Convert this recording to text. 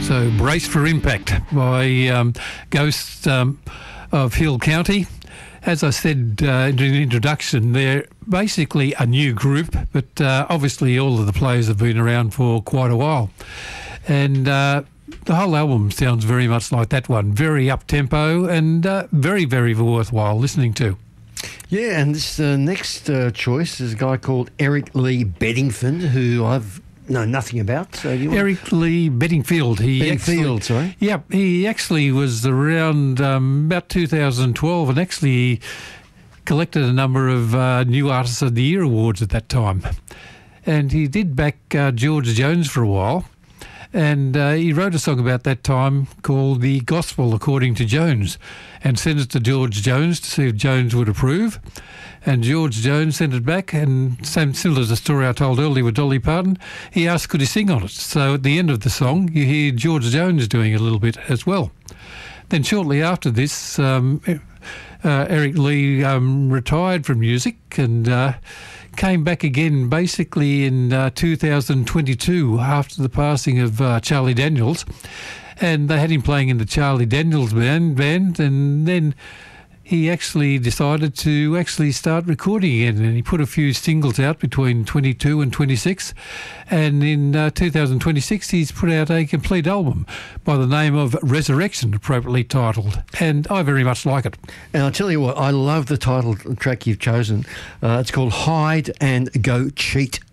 So Brace for Impact by Ghost of Hill County. As I said in the introduction, they're basically a new group, but obviously all of the players have been around for quite a while. And the whole album sounds very much like that one, very up-tempo and very, very worthwhile listening to. Yeah, and this next choice is a guy called Eric Lee Bedingfield, who I've known nothing about. So Eric Lee Bedingfield. Sorry. Yep, he actually was around about 2012 and actually collected a number of New Artist of the Year awards at that time. And he did back George Jones for a while. And he wrote a song about that time called The Gospel According to Jones and sent it to George Jones to see if Jones would approve. And George Jones sent it back, and similar to the story I told earlier with Dolly Parton, he asked could he sing on it. So at the end of the song, you hear George Jones doing a little bit as well. Then shortly after this, Eric Lee retired from music and came back again basically in 2022 after the passing of Charlie Daniels. And they had him playing in the Charlie Daniels band and then he actually decided to start recording again, and he put a few singles out between 22 and 26, and in 2026 he's put out a complete album by the name of Resurrection, appropriately titled, and I very much like it. And I'll tell you what, I love the title track you've chosen. It's called Hide and Go Cheat.